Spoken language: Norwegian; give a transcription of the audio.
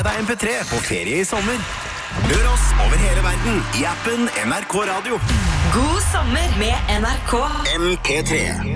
med deg MP3 på ferie i sommer. Hør oss over hele verden i appen NRK Radio. God sommer med NRK. MP3.